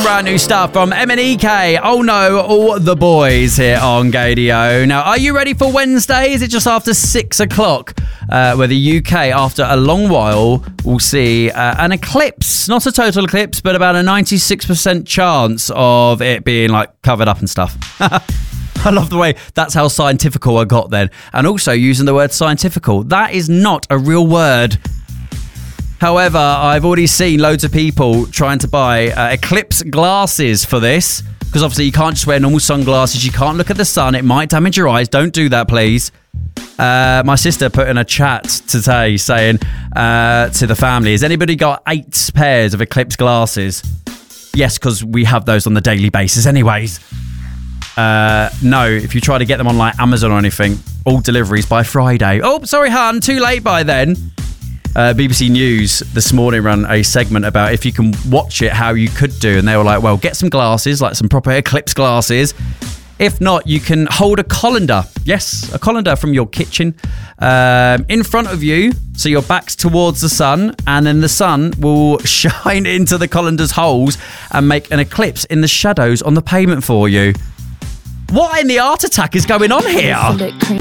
brand new stuff from MNEK. Oh no, all the boys here on Gadio. Now, are you ready for Wednesday? Is it just after 6 o'clock? Where the UK, after a long while, will see an eclipse. Not a total eclipse, but about a 96% chance of it being like covered up and stuff. I love the way that's how scientifical I got then. And also using the word scientifical. That is not a real word. However, I've already seen loads of people trying to buy eclipse glasses for this. Because obviously you can't just wear normal sunglasses. You can't look at the sun. It might damage your eyes. Don't do that, please. My sister put in a chat today saying to the family, has anybody got 8 pairs of eclipse glasses? Yes, because we have those on the daily basis anyways. No, if you try to get them on like Amazon or anything, all deliveries by Friday. Oh, sorry, hun, too late by then. BBC News this morning ran a segment about if you can watch it, how you could do. And they were like, well, get some glasses, like some proper eclipse glasses. If not, you can hold a colander. Yes, a colander from your kitchen in front of you. So your back's towards the sun. And then the sun will shine into the colander's holes and make an eclipse in the shadows on the pavement for you. What in the art attack is going on here?